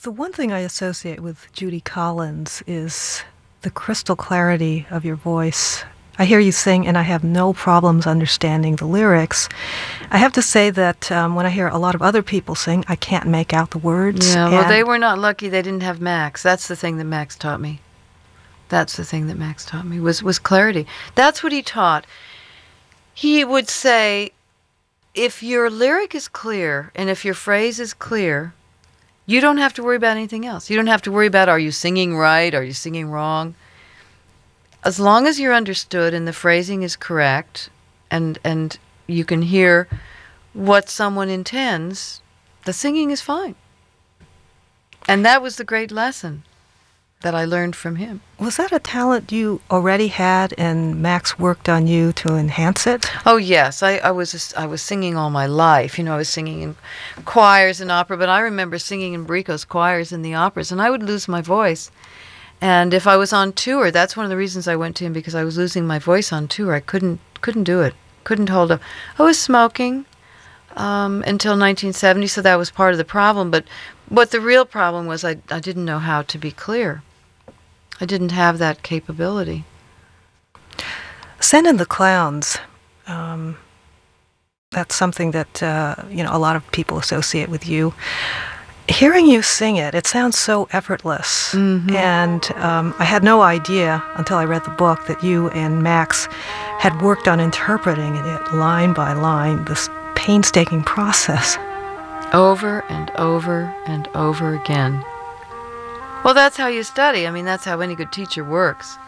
The one thing I associate with Judy Collins is the crystal clarity of your voice. I hear you sing, and I have no problems understanding the lyrics. I have to say that when I hear a lot of other people sing, I can't make out the words. Yeah, well, they were not lucky they didn't have Max. That's the thing that Max taught me. That's the thing that Max taught me, was clarity. That's what he taught. He would say, if your lyric is clear, and if your phrase is clear, you don't have to worry about anything else. You don't have to worry about, are you singing right? Are you singing wrong? As long as you're understood and the phrasing is correct, and you can hear what someone intends, the singing is fine. And that was the great lesson that I learned from him. Was that a talent you already had, and Max worked on you to enhance it? Oh yes, I was singing all my life. I was singing in choirs and opera, but I remember singing in Brico's choirs in the operas, and I would lose my voice. And if I was on tour, that's one of the reasons I went to him, because I was losing my voice on tour. I couldn't do it. Couldn't hold up. I was smoking until 1970, so that was part of the problem. But what the real problem was, I didn't know how to be clear. I didn't have that capability. Send in the Clowns. That's something that a lot of people associate with you. Hearing you sing it, it sounds so effortless. Mm-hmm. And I had no idea until I read the book that you and Max had worked on interpreting it line by line, this painstaking process. Over and over and over again. Well, that's how you study. I mean, that's how any good teacher works.